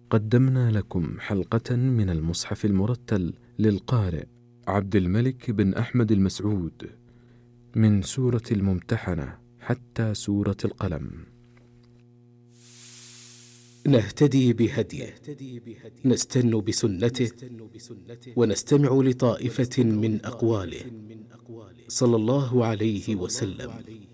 قدمنا لكم حلقة من المصحف المرتل للقارئ عبد الملك بن أحمد المسعود من سورة الممتحنة حتى سورة القلم. نهتدي بهديه، نستن بسنته، ونستمع لطائفة من أقواله صلى الله عليه وسلم.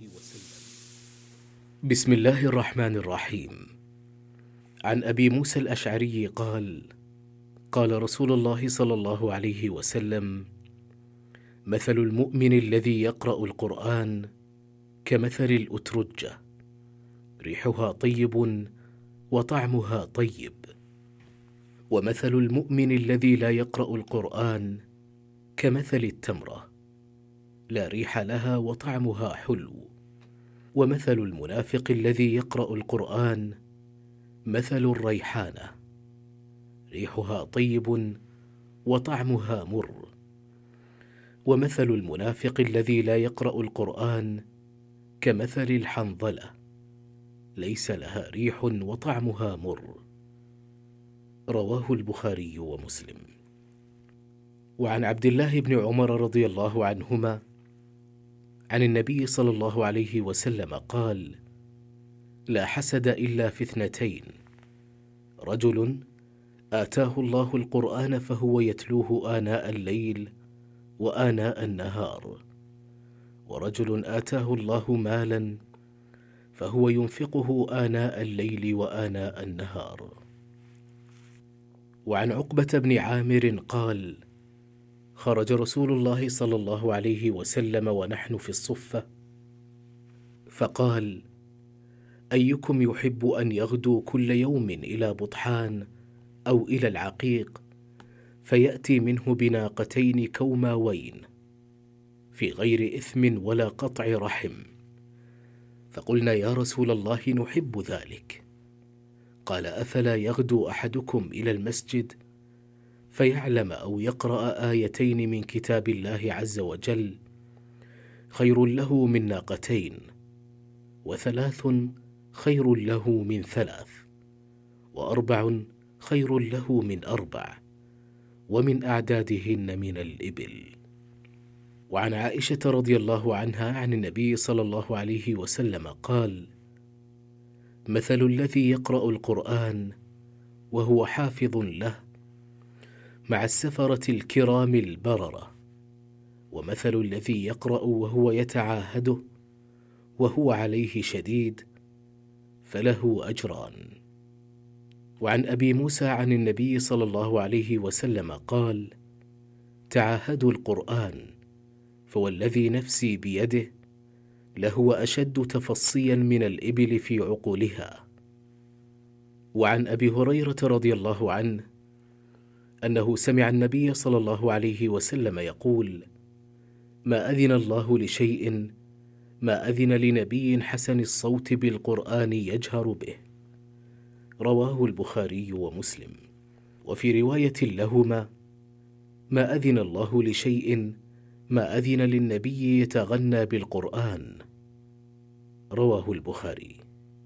بسم الله الرحمن الرحيم. عن أبي موسى الأشعري قال: قال رسول الله صلى الله عليه وسلم: مثل المؤمن الذي يقرأ القرآن كمثل الأترجة، ريحها طيب وطعمها طيب. ومثل المؤمن الذي لا يقرأ القرآن كمثل التمرة، لا ريح لها وطعمها حلو. ومثل المنافق الذي يقرأ القرآن مثل الريحانة، ريحها طيب وطعمها مر. ومثل المنافق الذي لا يقرأ القرآن كمثل الحنظلة، ليس لها ريح وطعمها مر. رواه البخاري ومسلم. وعن عبد الله بن عمر رضي الله عنهما عن النبي صلى الله عليه وسلم قال: لا حسد إلا في اثنتين: رجل آتاه الله القرآن فهو يتلوه آناء الليل وآناء النهار، ورجل آتاه الله مالا فهو ينفقه آناء الليل وآناء النهار. وعن عقبة بن عامر قال: خرج رسول الله صلى الله عليه وسلم ونحن في الصفة، فقال: أيكم يحب أن يغدو كل يوم إلى بطحان أو إلى العقيق، فيأتي منه بناقتين كوماوين في غير إثم ولا قطع رحم؟ فقلنا: يا رسول الله نحب ذلك. قال: أفلا يغدو أحدكم إلى المسجد فيعلم أو يقرأ آيتين من كتاب الله عز وجل خير له من ناقتين، وثلاث خير له من ثلاث، وأربع خير له من أربع، ومن أعدادهن من الإبل. وعن عائشة رضي الله عنها عن النبي صلى الله عليه وسلم قال: مثل الذي يقرأ القرآن وهو حافظ له مع السفرة الكرام البررة، ومثل الذي يقرأ وهو يتعاهده وهو عليه شديد فله أجران. وعن أبي موسى عن النبي صلى الله عليه وسلم قال: تعاهدوا القرآن، فوالذي نفسي بيده لهو أشد تفصيا من الإبل في عقولها. وعن أبي هريرة رضي الله عنه أنه سمع النبي صلى الله عليه وسلم يقول: ما أذن الله لشيء ما أذن لنبي حسن الصوت بالقرآن يجهر به. رواه البخاري ومسلم. وفي رواية لهما: ما أذن الله لشيء ما أذن للنبي يتغنى بالقرآن. رواه البخاري.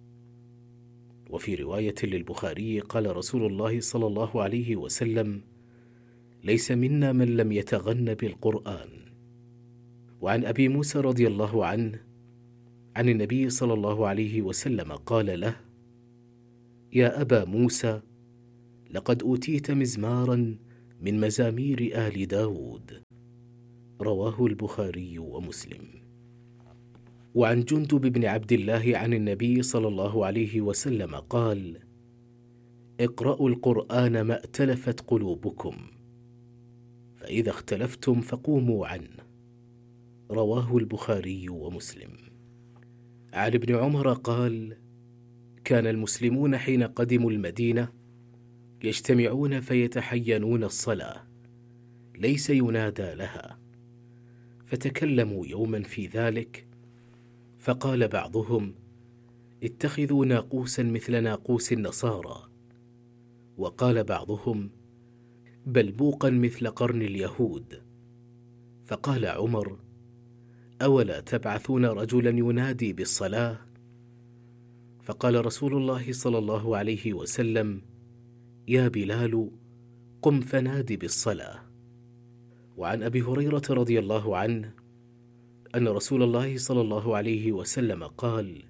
وفي رواية للبخاري قال رسول الله صلى الله عليه وسلم: ليس منا من لم يتغن بالقرآن. وعن أبي موسى رضي الله عنه عن النبي صلى الله عليه وسلم قال له: يا أبا موسى، لقد أوتيت مزمارا من مزامير آل داود. رواه البخاري ومسلم. وعن جندب بن عبد الله عن النبي صلى الله عليه وسلم قال: اقرأوا القرآن ما ائتلفت قلوبكم، فإذا اختلفتم فقوموا عنه. رواه البخاري ومسلم. عن ابن عمر قال: كان المسلمون حين قدموا المدينة يجتمعون فيتحينون الصلاة، ليس ينادى لها، فتكلموا يوما في ذلك، فقال بعضهم: اتخذوا ناقوسا مثل ناقوس النصارى، وقال بعضهم: بل بوقا مثل قرن اليهود. فقال عمر: أولا تبعثون رجلا ينادي بالصلاة؟ فقال رسول الله صلى الله عليه وسلم: يا بلال قم فنادي بالصلاة. وعن أبي هريرة رضي الله عنه أن رسول الله صلى الله عليه وسلم قال: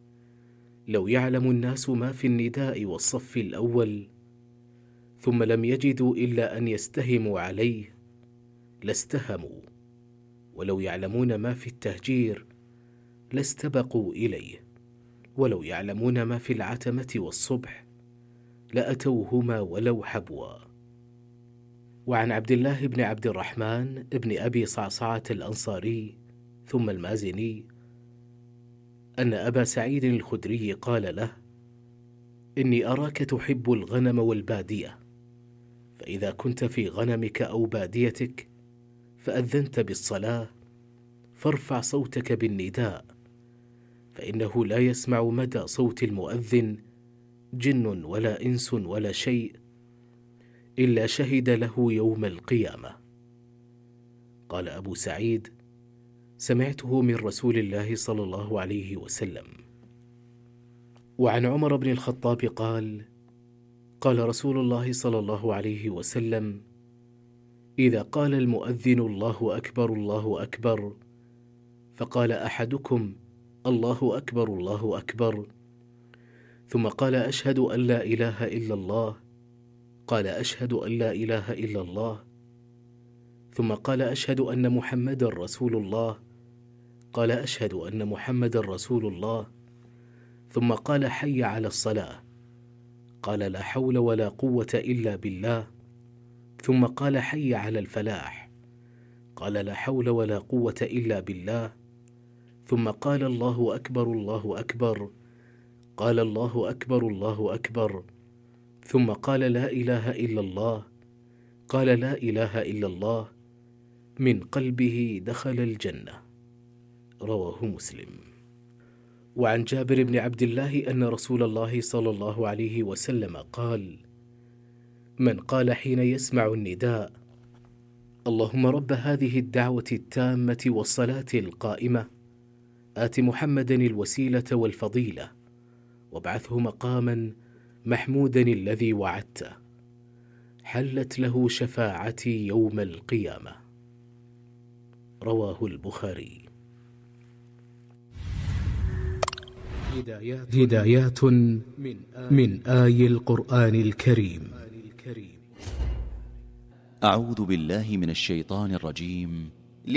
لو يعلم الناس ما في النداء والصف الأول ثم لم يجدوا إلا أن يستهموا عليه لاستهموا، ولو يعلمون ما في التهجير لاستبقوا إليه، ولو يعلمون ما في العتمة والصبح لأتوهما ولو حبوا. وعن عبد الله بن عبد الرحمن بن أبي صعصعة الأنصاري ثم المازني أن أبا سعيد الخدري قال له: إني أراك تحب الغنم والبادية، فإذا كنت في غنمك أو باديتك فأذنت بالصلاة فارفع صوتك بالنداء، فإنه لا يسمع مدى صوت المؤذن جن ولا إنس ولا شيء إلا شهد له يوم القيامة. قال أبو سعيد: سمعته من رسول الله صلى الله عليه وسلم. وعن عمر بن الخطاب قال: قال رسول الله صلى الله عليه وسلم: إذا قال المؤذن الله أكبر الله أكبر، فقال أحدكم الله أكبر الله أكبر، ثم قال أشهد أن لا إله إلا الله، قال أشهد أن لا إله إلا الله، ثم قال أشهد أن محمدا رسول الله، قال أشهد أن محمدا رسول الله، ثم قال حي على الصلاة، قال لا حول ولا قوة إلا بالله، ثم قال حي على الفلاح، قال لا حول ولا قوة إلا بالله، ثم قال الله أكبر الله أكبر، قال الله أكبر الله أكبر، ثم قال لا إله إلا الله، قال لا إله إلا الله، من قلبه دخل الجنة. رواه مسلم. وعن جابر بن عبد الله أن رسول الله صلى الله عليه وسلم قال: من قال حين يسمع النداء: اللهم رب هذه الدعوة التامة والصلاة القائمة، آت محمدا الوسيلة والفضيلة وابعثه مقاما محمودا الذي وعدته، حلت له شفاعتي يوم القيامة. رواه البخاري. هدايات من آي القرآن الكريم. أعوذ بالله من الشيطان الرجيم.